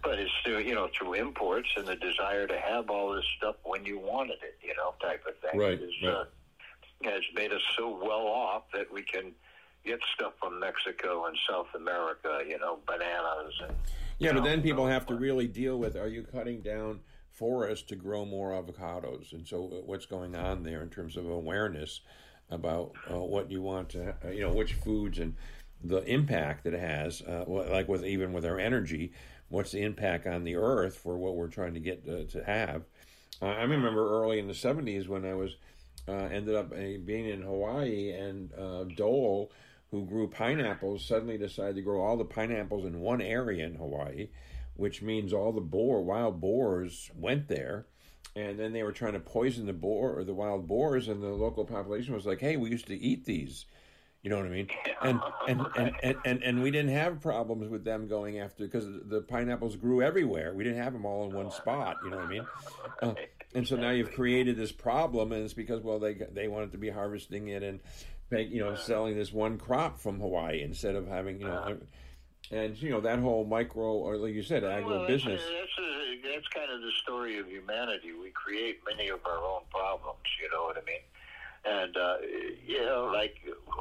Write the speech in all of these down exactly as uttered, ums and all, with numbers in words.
but it's through, you know, through imports and the desire to have all this stuff when you wanted it, you know, type of thing. Right. It's, right. Uh, it's made us so well off that we can get stuff from Mexico and South America, you know, bananas and... Yeah, but know, then people you know, have to really deal with, are you cutting down forests to grow more avocados? And so what's going on there in terms of awareness about uh, what you want to, uh, you know, which foods and the impact that it has, uh, like with even with our energy, what's the impact on the earth for what we're trying to get uh, to have? Uh, I remember early in the seventies when I was uh, ended up uh, being in Hawaii, and uh, Dole, who grew pineapples, suddenly decided to grow all the pineapples in one area in Hawaii, which means all the boar, wild boars went there. And then they were trying to poison the boar or the wild boars, and the local population was like, hey, we used to eat these. You know what I mean? And and, and, and, and, and we didn't have problems with them going after, because the pineapples grew everywhere. We didn't have them all in one spot. You know what I mean? Uh, and so now you've created this problem, and it's because, well, they they wanted to be harvesting it and, you know, selling this one crop from Hawaii instead of having, you know, and, you know, that whole micro, or like you said, agro business. Well, that's, a, that's kind of the story of humanity. We create many of our own problems, you know what I mean? And, uh, you know, like...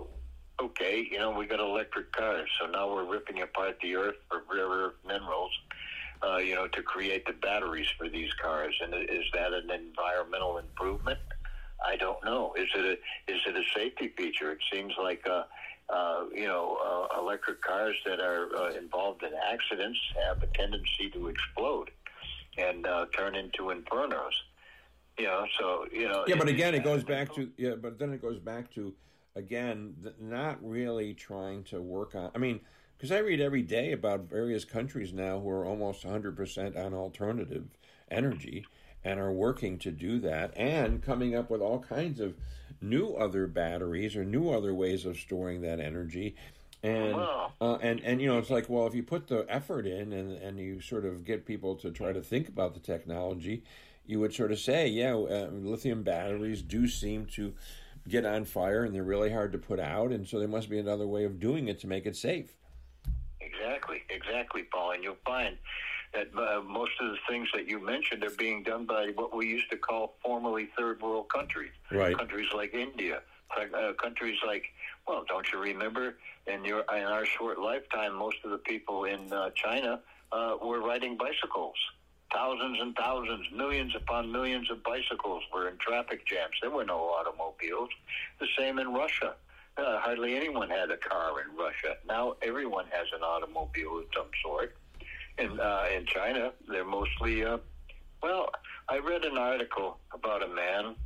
Okay, you know, we got electric cars, so now we're ripping apart the earth for rare earth minerals, uh, you know, to create the batteries for these cars. And is that an environmental improvement? I don't know. Is it a is it a safety feature? It seems like, uh, uh, you know, uh, electric cars that are uh, involved in accidents have a tendency to explode and uh, turn into infernos. You know, so, you know. Yeah, but again, it goes back to, yeah, but then it goes back to, again, not really trying to work on... I mean, because I read every day about various countries now who are almost one hundred percent on alternative energy and are working to do that and coming up with all kinds of new other batteries or new other ways of storing that energy. And, wow. uh, and, and you know, it's like, well, if you put the effort in and, and you sort of get people to try to think about the technology, you would sort of say, yeah, uh, lithium batteries do seem to get on fire, and they're really hard to put out, and so there must be another way of doing it to make it safe. Exactly, exactly, Paul. And you'll find that uh, most of the things that you mentioned are being done by what we used to call formerly third world countries. Right. Countries like India, uh, countries like, well, don't you remember, in, your, in our short lifetime, most of the people in uh, China uh, were riding bicycles. Thousands and thousands, millions upon millions of bicycles were in traffic jams. There were no automobiles. The same in Russia. Uh, hardly anyone had a car in Russia. Now everyone has an automobile of some sort. And uh, in China, they're mostly... Uh, well, I read an article about a man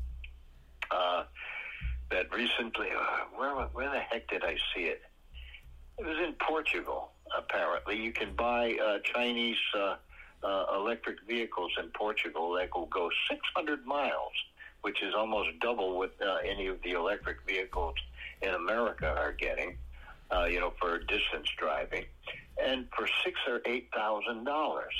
uh, that recently... Uh, where, where the heck did I see it? It was in Portugal, apparently. You can buy uh, Chinese... Uh, Uh, electric vehicles in Portugal that will go six hundred miles, which is almost double what uh, any of the electric vehicles in America are getting, uh, you know, for distance driving, and for six or eight thousand dollars.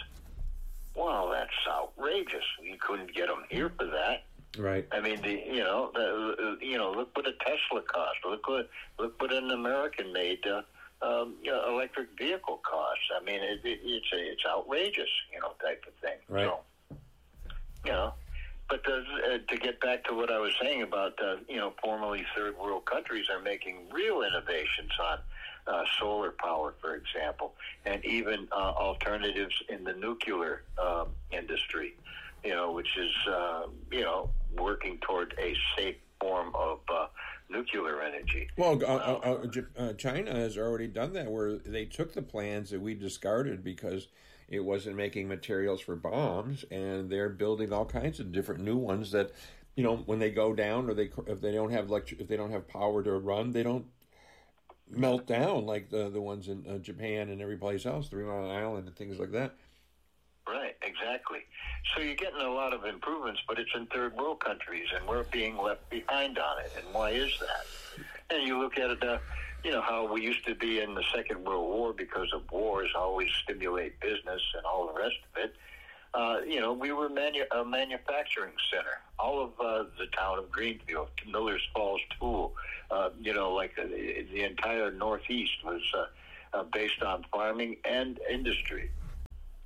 Wow, that's outrageous! You couldn't get them here for that. Right. I mean, the you know, the, you know, look what a Tesla cost. Look what look what an American-made. Uh, Um, you know, electric vehicle costs. I mean, it, it, it's a, it's outrageous, you know, type of thing. Right. So, you know, but the, uh, to get back to what I was saying about, uh, you know, formerly third world countries are making real innovations on uh, solar power, for example, and even uh, alternatives in the nuclear um, industry, you know, which is, uh, you know, working toward a safe form of uh, nuclear energy. Well, uh, uh, uh, China has already done that, where they took the plans that we discarded because it wasn't making materials for bombs, and they're building all kinds of different new ones that, you know, when they go down or they if they don't have electric, if they don't have power to run, they don't melt down like the the ones in uh, Japan and every place else, Three Mile Island and things like that. Right, exactly. So you're getting a lot of improvements, but it's in third world countries, and we're being left behind on it. And why is that? And you look at it, uh, you know, how we used to be in the Second World War because of wars always stimulate business and all the rest of it. Uh, you know, we were manu- a manufacturing center. All of uh, the town of Greenfield, Miller's Falls Tool, uh, you know, like uh, the entire Northeast was uh, uh, based on farming and industry. And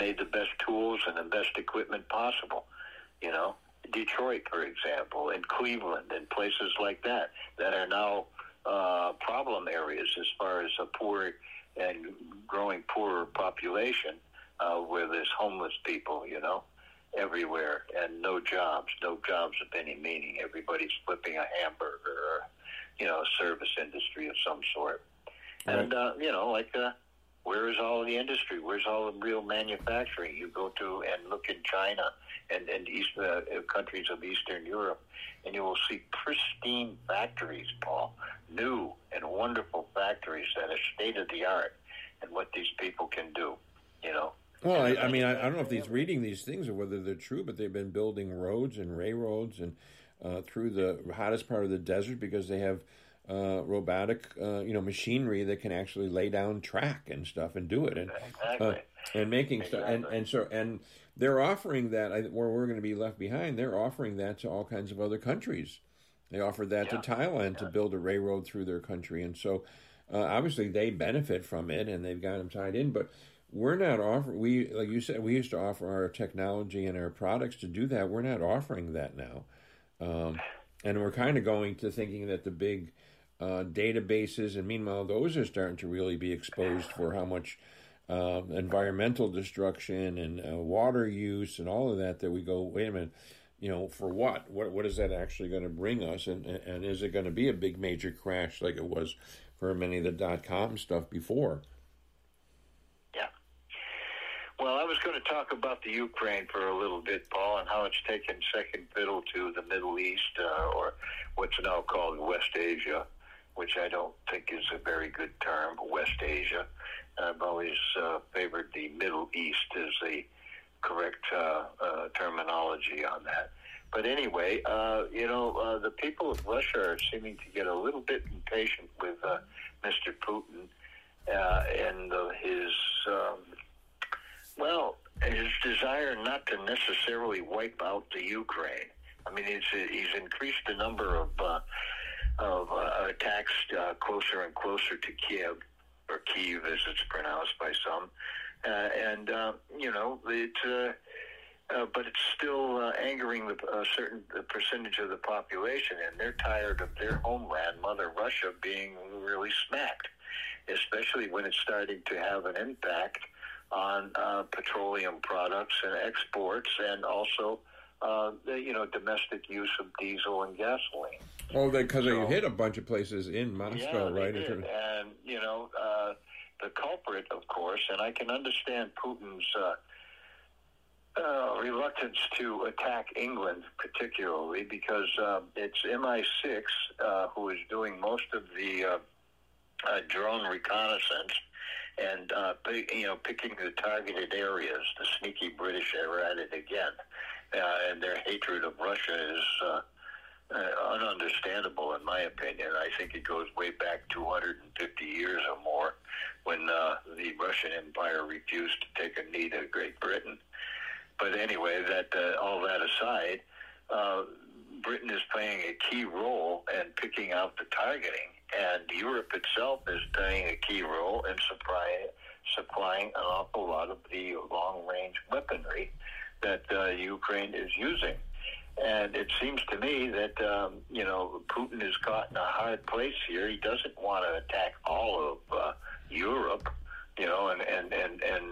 made the best tools and the best equipment possible. You know, Detroit, for example, and Cleveland, and places like that that are now uh, problem areas as far as a poor and growing poorer population, uh, where there's homeless people, you know, everywhere, and no jobs, no jobs of any meaning. Everybody's flipping a hamburger or, you know, a service industry of some sort. Right. And, uh, you know, like, uh, where is all the industry? Where's all the real manufacturing? You go to and look in China and, and East, uh, countries of Eastern Europe, and you will see pristine factories, Paul, new and wonderful factories that are state-of-the-art, and what these people can do, you know. Well, I, I mean, I, I don't know if he's reading these things or whether they're true, but they've been building roads and railroads and uh, through the hottest part of the desert because they have uh, robotic, uh, you know, machinery that can actually lay down track and stuff and do it, and exactly. uh, and making exactly. stuff, and and so and they're offering that I, where we're going to be left behind. They're offering that to all kinds of other countries. They offered that yeah. to Thailand yeah. to build a railroad through their country, and so uh, obviously they benefit from it, and they've got them tied in, but. We're not offering, we, like you said, we used to offer our technology and our products to do that. We're not offering that now. Um, and we're kind of going to thinking that the big uh, databases, and meanwhile, those are starting to really be exposed for how much uh, environmental destruction and uh, water use and all of that, that we go, wait a minute, you know, for what? What What is that actually going to bring us? And, and is it going to be a big major crash like it was for many of the dot-com stuff before? Well, I was going to talk about the Ukraine for a little bit, Paul, and how it's taken second fiddle to the Middle East, uh, or what's now called West Asia, which I don't think is a very good term, West Asia. I've always uh, favored the Middle East as the correct uh, uh, terminology on that. But anyway, uh, you know, uh, the people of Russia are seeming to get a little bit impatient with uh, Mister Putin uh, and uh, his... Um, Well, his desire not to necessarily wipe out the Ukraine. I mean, he's he's increased the number of uh, of uh, attacks uh, closer and closer to Kiev, or Kiev as it's pronounced by some, uh, and uh, you know it. Uh, uh, but it's still uh, angering the, a certain percentage of the population, and they're tired of their homeland, Mother Russia, being really smacked, especially when it's starting to have an impact on uh, petroleum products and exports, and also, uh, the, you know, domestic use of diesel and gasoline. Oh, because so, you hit a bunch of places in Moscow, yeah, right? They did. And, you know, uh, the culprit, of course, and I can understand Putin's uh, uh, reluctance to attack England particularly, because uh, it's M I six uh, who is doing most of the uh, uh, drone reconnaissance, and, uh, you know, picking the targeted areas. The sneaky British are at it again. Uh, and their hatred of Russia is uh, uh, ununderstandable, in my opinion. I think it goes way back two hundred fifty years or more, when uh, the Russian Empire refused to take a knee to Great Britain. But anyway, that uh, all that aside, uh, Britain is playing a key role in picking out the targeting. And Europe itself is playing a key role in supply, supplying an awful lot of the long-range weaponry that uh, Ukraine is using. And it seems to me that, um, you know, Putin is caught in a hard place here. He doesn't want to attack all of uh, Europe, you know, and, and, and, and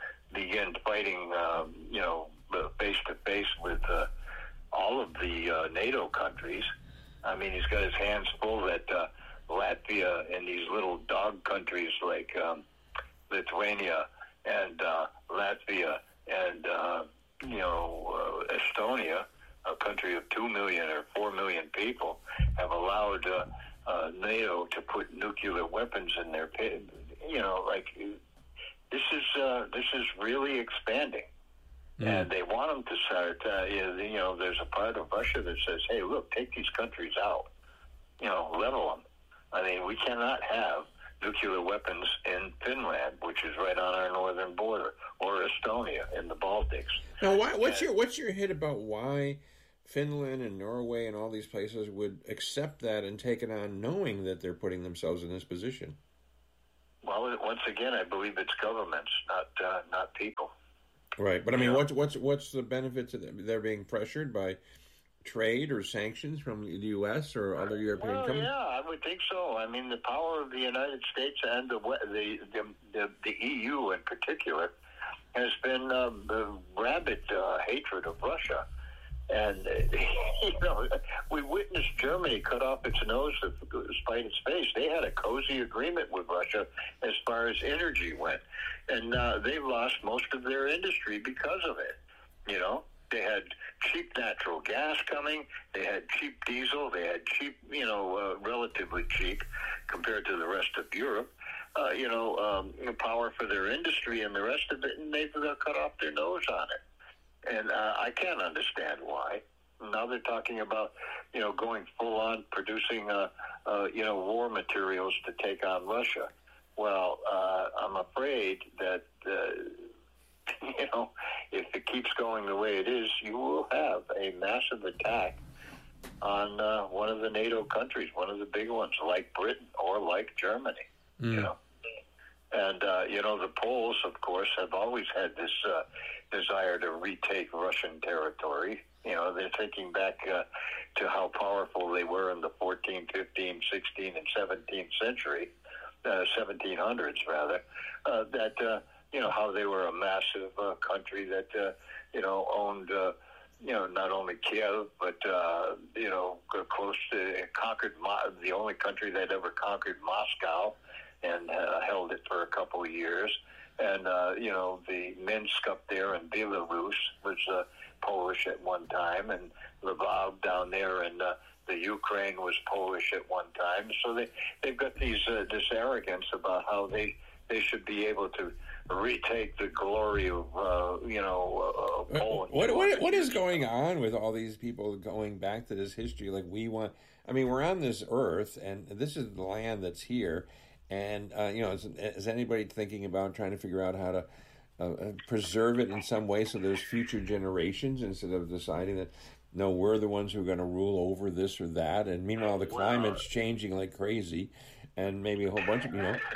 begin fighting, um, you know, face-to-face with uh, all of the uh, NATO countries. I mean, he's got his hands full that... Uh, Latvia and these little dog countries like um, Lithuania and uh, Latvia and, uh, you know, uh, Estonia, a country of two million or four million people, have allowed uh, uh, NATO to put nuclear weapons in their, you know, like, this is, uh, this is really expanding. Mm. And they want them to start, uh, you know, there's a part of Russia that says, hey, look, take these countries out, you know, level them. I mean, we cannot have nuclear weapons in Finland, which is right on our northern border, or Estonia in the Baltics. Now, why, what's and, your what's your hit about why Finland and Norway and all these places would accept that and take it on, knowing that they're putting themselves in this position? Well, once again, I believe it's governments, not uh, not people. Right, but I mean, You know? what's what's what's the benefits of them? They're being pressured by trade or sanctions from the U S or other European Well, companies? yeah, I would think so. I mean, the power of the United States and the the the, the, the E U in particular has been um, the rabid uh, hatred of Russia. And, uh, you know, we witnessed Germany cut off its nose to spite its face. They had a cozy agreement with Russia as far as energy went. And uh, they've lost most of their industry because of it, you know. They had cheap natural gas coming. They had cheap diesel. They had cheap, you know, uh, relatively cheap compared to the rest of Europe, uh, you know, um, power for their industry and the rest of it, and they've uh, cut off their nose on it. And uh, I can't understand why. Now they're talking about, you know, going full on producing, uh, uh, you know, war materials to take on Russia. Well, uh, I'm afraid that, uh, you know, if it keeps going the way it is, you will have a massive attack on uh, one of the NATO countries, one of the big ones, like Britain or like Germany, mm. you know. And, uh, you know, the Poles, of course, have always had this uh, desire to retake Russian territory. You know, they're thinking back uh, to how powerful they were in the fourteenth, fifteenth, sixteenth, and seventeenth century, uh, seventeen hundreds, rather, uh, that, uh, you know, how they were a massive uh, country that, uh, you know, owned, uh, you know, not only Kiev, but, uh, you know, close to, conquered, Mo- the only country that ever conquered Moscow, and uh, held it for a couple of years. And, uh, you know, the Minsk up there in Belarus was uh, Polish at one time, and Lvov down there in uh, the Ukraine was Polish at one time. So they, they've got these uh, this arrogance about how they, they should be able to retake the glory of, uh, you know, uh, Poland. What, what, what is going on with all these people going back to this history? Like, we want, I mean, we're on this earth, and this is the land that's here. And, uh, you know, is, is anybody thinking about trying to figure out how to uh, preserve it in some way so there's future generations instead of deciding that, no, we're the ones who are going to rule over this or that? And meanwhile, the climate's changing like crazy, and maybe a whole bunch of, you know.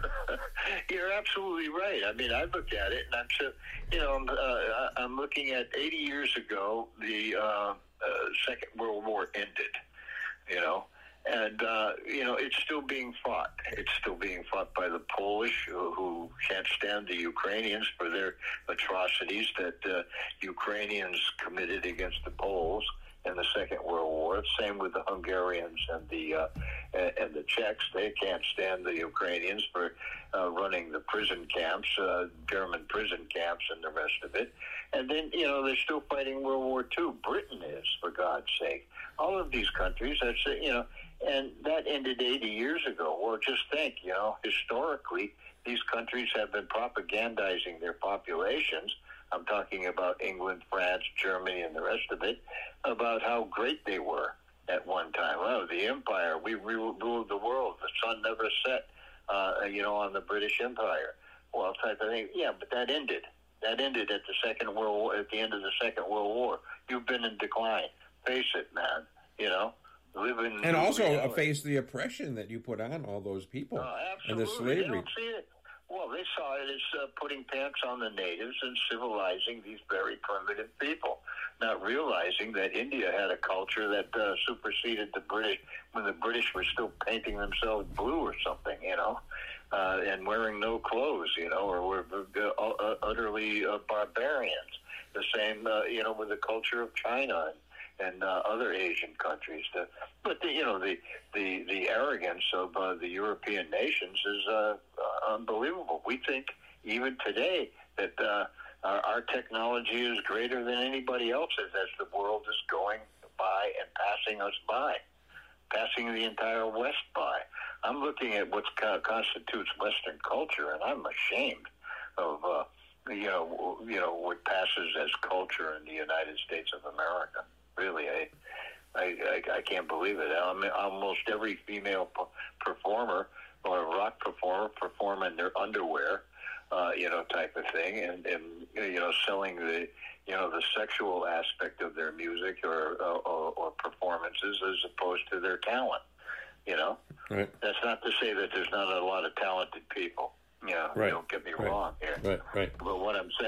You're absolutely right. I mean, I look at it, and I'm so, you know, I'm, uh, I'm looking at eighty years ago, the uh, uh, Second World War ended, you know. And, uh, you know, it's still being fought. It's still being fought by the Polish, who, who can't stand the Ukrainians for their atrocities that uh, Ukrainians committed against the Poles in the Second World War. Same with the Hungarians and the uh, and the Czechs. They can't stand the Ukrainians for uh, running the prison camps, uh, German prison camps, and the rest of it. And then, you know, they're still fighting World War Two. Britain is, for God's sake. All of these countries, that's, you know, and that ended eighty years ago. Well, just think, you know, historically, these countries have been propagandizing their populations. I'm talking about England, France, Germany, and the rest of it, about how great they were at one time. Well, the empire, we ruled the world. The sun never set, uh, you know, on the British Empire. Well, type of thing. Yeah, but that ended. That ended at the Second World War, at the end of the Second World War. You've been in decline. Face it, man. You know. Living and also reality. Face the oppression that you put on all those people uh, and the slavery. They don't see it. Well, they saw it as uh, putting pants on the natives and civilizing these very primitive people, not realizing that India had a culture that uh, superseded the British when the British were still painting themselves blue or something, you know, uh, and wearing no clothes, you know, or were uh, utterly uh, barbarians. The same, uh, you know, with the culture of China and and uh, other Asian countries. The, but, the, you know, the, the, the arrogance of uh, the European nations is uh, uh, unbelievable. We think even today that uh, our, our technology is greater than anybody else's as the world is going by and passing us by, passing the entire West by. I'm looking at what constitutes Western culture, and I'm ashamed of, uh, you know, you know, what passes as culture in the United States of America. Really, I, I, I, I can't believe it. I mean, almost every female p- performer or rock performer perform in their underwear, uh, you know, type of thing, and, and you know, selling the, you know, the sexual aspect of their music or, or or performances as opposed to their talent. You know, right. That's not to say that there's not a lot of talented people. You know, right. Don't get me right. wrong here. Right, right. But what I'm saying, but what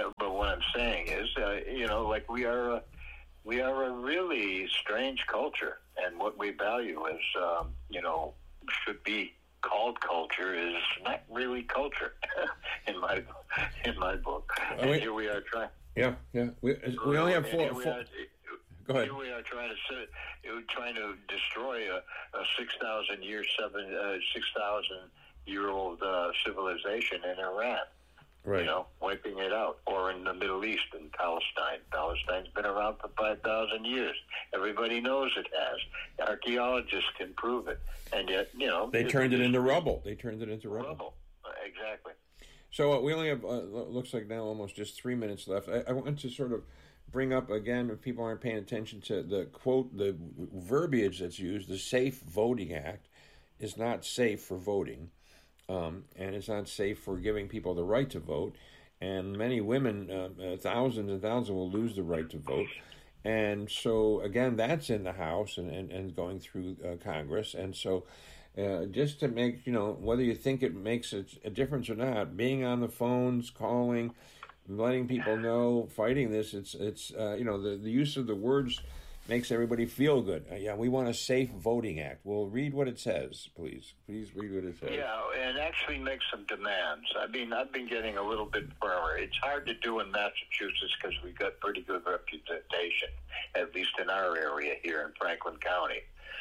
what I'm saying is, uh, you know, like we are, a, we are a really strange culture, and what we value is, um, you know, should be called culture is not really culture in my in my book. I And mean, here we are trying. Yeah, yeah. We we only have and four. Here we, four are, Go ahead. here we are trying to sit, trying to destroy a, a six thousand year, seven uh, six thousand year old uh, civilization in Iran. Right. You know, wiping it out, or in the Middle East, in Palestine. Palestine's been around for five thousand years. Everybody knows it has. Archaeologists can prove it, and yet, you know, They turned it into rubble. They turned it into rubble. rubble. Uh, exactly. So uh, we only have, uh, looks like now almost just three minutes left. I, I want to sort of bring up again, if people aren't paying attention to the quote, the verbiage that's used, the Safe Voting Act is not safe for voting. Um, and it's not safe for giving people the right to vote. And many women, uh, uh, thousands and thousands, will lose the right to vote. And so, again, that's in the House and, and, and going through uh, Congress. And so uh, just to make, you know, whether you think it makes a, a difference or not, being on the phones, calling, letting people know, fighting this, it's, it's uh, you know, the, the use of the words makes everybody feel good. Uh, yeah, we want a Safe Voting Act. Well, read what it says, please. Please read what it says. Yeah, and actually make some demands. I mean, I've been getting a little bit firmer. It's hard to do in Massachusetts because we've got pretty good representation, at least in our area here in Franklin County.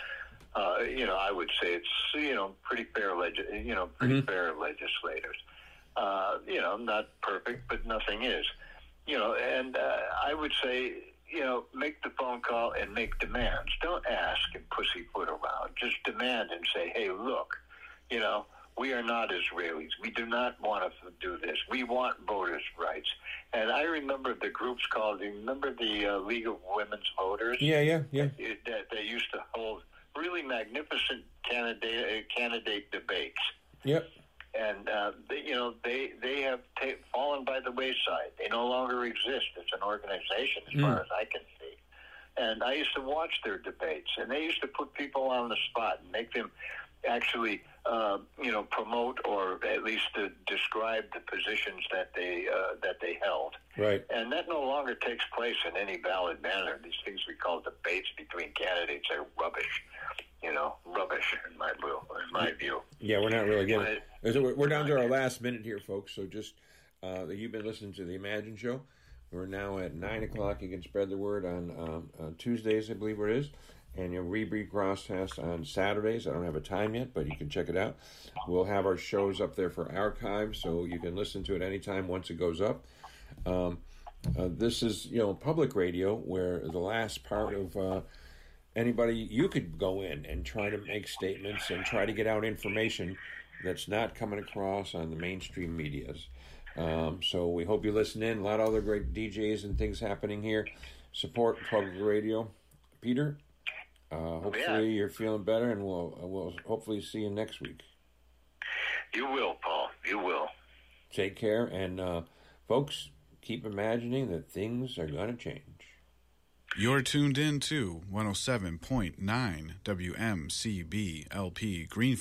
Uh, you know, I would say it's, you know, pretty fair, leg- you know, pretty mm-hmm. fair legislators. Uh, you know, not perfect, but nothing is. You know, and uh, I would say, you know, make the phone call and make demands. Don't ask and pussyfoot around. Just demand and say, hey, look, you know, we are not Israelis. We do not want to do this. We want voters' rights. And I remember the groups called, you remember the uh, League of Women's Voters? Yeah, yeah, yeah. That, that they used to hold really magnificent candidate, uh, candidate debates. Yep. And, uh, they, you know, they they have ta- fallen by the wayside. They no longer exist as an organization as mm. far as I can see. And I used to watch their debates, and they used to put people on the spot and make them actually, uh, you know, promote or at least to describe the positions that they uh, that they held. Right. And that no longer takes place in any valid manner. These things we call debates between candidates are rubbish. You know, rubbish in my view. In my view. Yeah, we're not really getting it. So we're down to our last minute here, folks. So just uh, you've been listening to the Imagine Show. We're now at nine o'clock. You can spread the word on, um, on Tuesdays, I believe it is, and you'll rebroadcast on Saturdays. I don't have a time yet, but you can check it out. We'll have our shows up there for archives, so you can listen to it anytime once it goes up. Um, uh, this is, you know, public radio, where the last part of uh, anybody, you could go in and try to make statements and try to get out information that's not coming across on the mainstream medias. Um, so we hope you listen in. A lot of other great D Js and things happening here. Support public radio. Peter, uh, hopefully yeah. you're feeling better, and we'll we'll hopefully see you next week. You will, Paul. You will. Take care, and uh, folks, keep imagining that things are going to change. You're tuned in to one oh seven point nine W M C B L P Greenfield.